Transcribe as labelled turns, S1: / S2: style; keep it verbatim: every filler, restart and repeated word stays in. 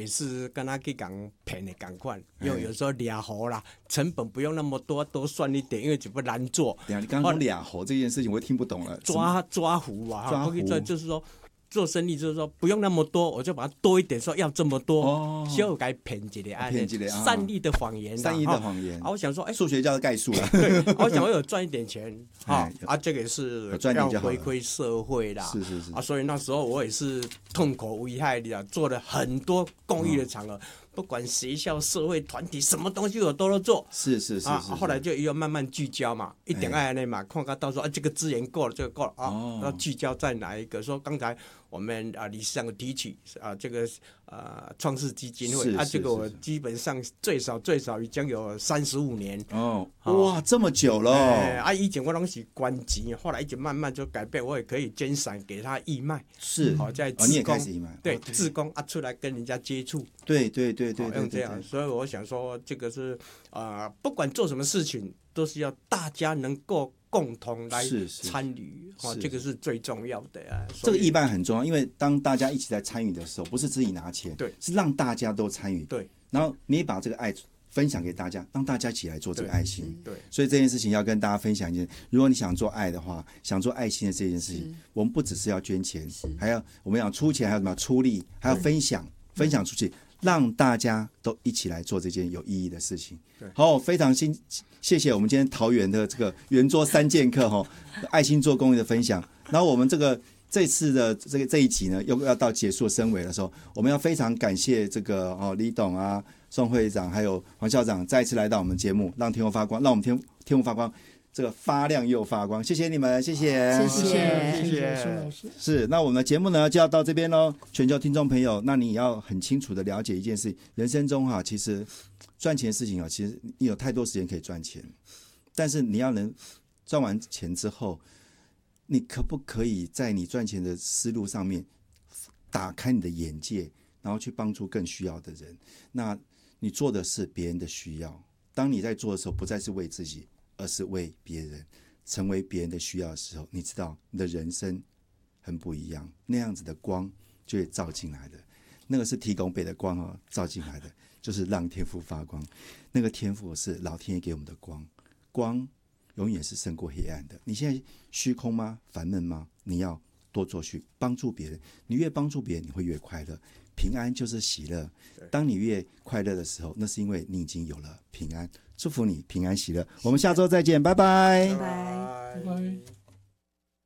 S1: 也是跟他去讲骗的赶快，因为有时候俩猴啦，成本不用那么多，多算一点，因为只不难做。
S2: 对啊，你刚刚说俩猴这件事情，我听不懂了。
S1: 抓抓胡啊，
S2: 抓胡
S1: 就是说。做生意就是说不用那么多，我就把它多一点，说要这么多，
S2: 哦，
S1: 就该骗一个，骗
S2: 一个
S1: 善意的谎言，
S2: 善意的谎言
S1: 啊！我想说，哎，
S2: 数学叫概数了，
S1: 对，我想我有赚一点钱啊，啊，这个也是要回馈社会啦，
S2: 是是是
S1: 啊，所以那时候我也是痛苦危害的，做了很多公益的场合。不管学校、社会团体，什么东西我都能做。
S2: 是是 是, 是、啊、
S1: 后来就要慢慢聚焦嘛，一点爱那嘛，看看到时候啊，这个资源够了，这个够了啊，
S2: 哦、
S1: 要聚焦在哪一个？说刚才我们啊理事长提起啊，这个呃创世基金会啊，这个我基本上最少最少已经有三十五年
S2: 哦，哇，这么久了、哦
S1: 欸、啊！以前我都是关机，后来一直慢慢就改变，我也可以捐伞给他义卖，
S2: 是
S1: 好、哦、在
S2: 哦，你也开始义卖，
S1: 对，志工啊出来跟人家接触，
S2: 对对对对对，
S1: 用这样，所以我想说，这个是啊、呃，不管做什么事情，都是要大家能够共同来参与，哦，这个是最重要的啊。
S2: 这个义卖很重要，因为当大家一起在参与的时候，不是自己拿钱，
S1: 对，
S2: 是让大家都参与，
S1: 对，
S2: 然后你也把这个爱分享给大家，让大家一起来做这个爱心，
S1: 对，
S2: 所以这件事情要跟大家分享一件，如果你想做爱的话，想做爱心的这件事情，我们不只是要捐钱，还要我们要出钱，还有什么出力，还要分享，分享出去。让大家都一起来做这件有意义的事情。好，非常谢谢我们今天桃园的这个圆桌三剑客哈，爱心做公益的分享。然后我们这个这次的这个这一集呢，又要到结束升尾的时候，我们要非常感谢这个哦李董啊、宋会长还有黄校长再一次来到我们节目，让天空发光，让我们天天空发光。这个发亮又发光，谢谢你们，谢谢，
S3: 谢谢，谢谢苏老师。
S2: 是，那我们的节目呢就要到这边喽。全球听众朋友，那你也要很清楚的了解一件事，人生中哈、啊，其实赚钱的事情啊，其实你有太多时间可以赚钱，但是你要能赚完钱之后，你可不可以在你赚钱的思路上面打开你的眼界，然后去帮助更需要的人？那你做的是别人的需要，当你在做的时候，不再是为自己。而是为别人，成为别人的需要的时候，你知道你的人生很不一样，那样子的光就会照进来的，那个是提供北的光哦，照进来的就是让天父发光，那个天父是老天爷给我们的光，光永远是胜过黑暗的。你现在虚空吗？烦闷吗？你要多做去帮助别人，你越帮助别人，你会越快乐。平安就是喜乐，当你越快乐的时候，那是因为你已经有了平安。祝福你平安喜乐，我们下周再见，拜拜，
S3: 拜拜，拜拜。